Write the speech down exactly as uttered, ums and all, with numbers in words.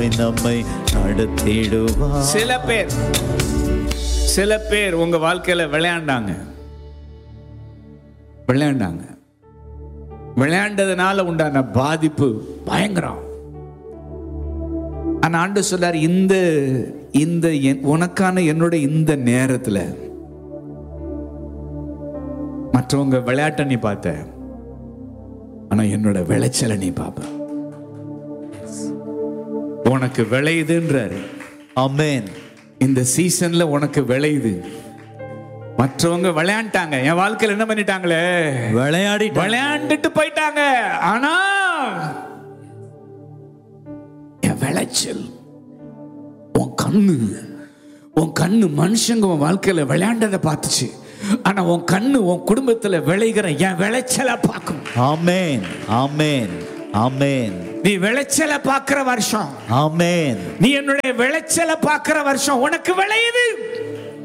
நம்மை நடத்திடுவார். சில பேர் சில பேர் உங்க வாழ்க்கையில விளையாண்டாங்க விளையாண்டாங்க விளையாண்டதுனால உண்டான பாதிப்பு பயங்கரம். ஆனா ஆண்டு சொல்லார், இந்த இந்த உனக்கான என்னுடைய இந்த நேரத்துல மற்றவங்க விளையாட்ட நீ பார்த்த, ஆனா என்னோட விளைச்சலை நீ பார்ப்ப. உனக்கு விளையுதுன்றாரு. ஆமென். இந்த சீசன்ல உனக்கு விளையுது. மற்றவங்க விளையாண்டாங்க, என் வாழ்க்கையில் என்ன பண்ணிட்டாங்களே, விளையாடி விளையாண்டுட்டு போயிட்டாங்க. ஆனா என் விளைச்சல், உன் கண்ணு உன் கண்ணு மனுஷங்க உன் வாழ்க்கையில விளையாண்டதை பார்த்துச்சு. ஆனா உன் கண்ணு உன் குடும்பத்துல விளைகிற என் விளைச்சலை பார்க்கும். ஆமென், ஆமென், ஆமென். நீ விளைச்சலை பார்க்கிற வருஷம், ஆமென். நீ என்னுடைய விளைச்சலை பார்க்கிற வருஷம் உனக்கு விளையுது.